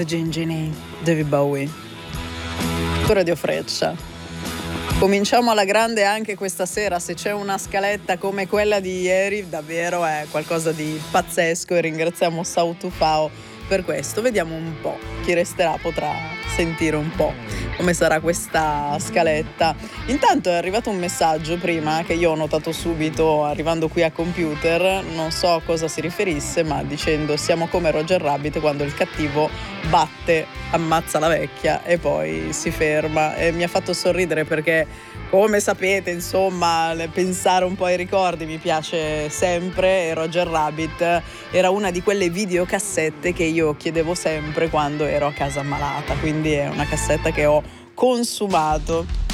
Gingini, David Bowie. Tu Radio Freccia. Cominciamo alla grande anche questa sera. Se c'è una scaletta come quella di ieri, davvero è qualcosa di pazzesco e ringraziamo Sau Tufao per questo. Vediamo un po', chi resterà potrà sentire un po' come sarà questa scaletta. Intanto è arrivato un messaggio prima che io ho notato subito arrivando qui a computer, non so a cosa si riferisse, ma dicendo siamo come Roger Rabbit quando il cattivo batte, ammazza la vecchia e poi si ferma, e mi ha fatto sorridere perché, come sapete, insomma, pensare un po' ai ricordi mi piace sempre, e Roger Rabbit era una di quelle videocassette che io chiedevo sempre quando ero a casa ammalata, quindi è una cassetta che ho consumato.